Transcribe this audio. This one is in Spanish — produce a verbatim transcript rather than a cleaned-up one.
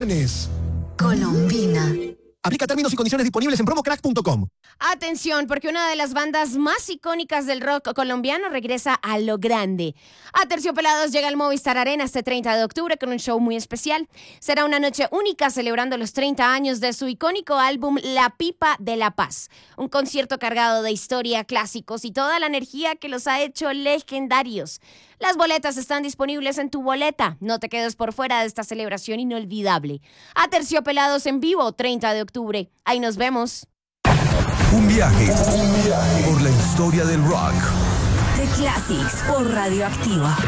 vacaciones. Colombina. Aplica términos y condiciones disponibles en promo crack punto com. Atención, porque una de las bandas más icónicas del rock colombiano regresa a lo grande. Aterciopelados llega al Movistar Arena este treinta de octubre con un show muy especial. Será una noche única celebrando los treinta años de su icónico álbum La Pipa de la Paz. Un concierto cargado de historia, clásicos y toda la energía que los ha hecho legendarios. Las boletas están disponibles en tu boleta. No te quedes por fuera de esta celebración inolvidable. Aterciopelados en vivo, treinta de octubre. Ahí nos vemos. Un viaje, un viaje por la historia del rock. The Classics por Radioactiva.